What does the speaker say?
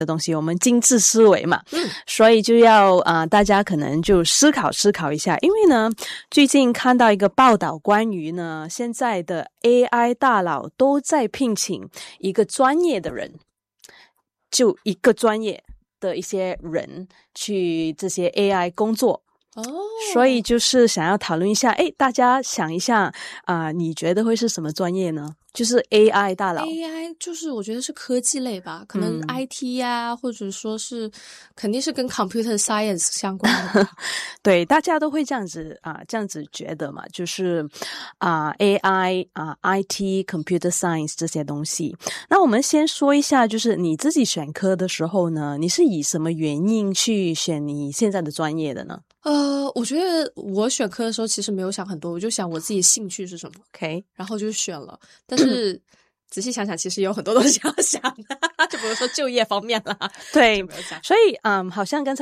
的东西，我们精致思维嘛，所以就要大家可能就思考一下，因为呢，最近看到一个报道，关于呢现在的 AI 大佬都在聘请一个专业的人，就一个专业的一些人去这些 AI 工作。所以就是想要讨论一下，大家想一下你觉得会是什么专业呢？就是 AI 大佬。 AI 就是我觉得是科技类吧，可能 IT 呀，或者说是肯定是跟 computer science 相关的吧。 对，大家都会这样子觉得嘛，就是AI IT computer science 这些东西。那我们先说一下，就是你自己选科的时候呢，你是以什么原因去选你现在的专业的呢？ 我觉得我选科的时候其实没有想很多，我就想我自己兴趣是什么 ，OK， 然后就选了。但是仔细想想，其实也有很多东西要想的，就比如说就业方面啦。 对，所以好像刚才